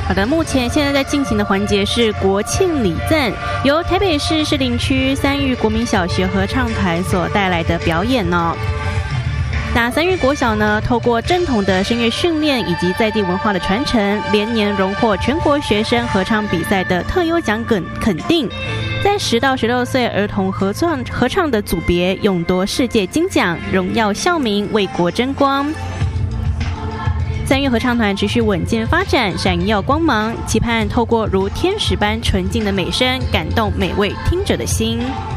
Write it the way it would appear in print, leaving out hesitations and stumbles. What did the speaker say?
好的，现在在进行的环节是国庆礼赞，由台北市士林区三育国民小学合唱团所带来的表演哦。那三育国小呢，透过正统的声乐训练以及在地文化的传承，连年荣获全国学生合唱比赛的特优奖肯定，在10到16岁儿童合唱的组别勇夺世界金奖，荣耀校名，为国争光。三育合唱团持续稳健发展，闪耀光芒，期盼透过如天使般纯净的美声，感动每位听者的心。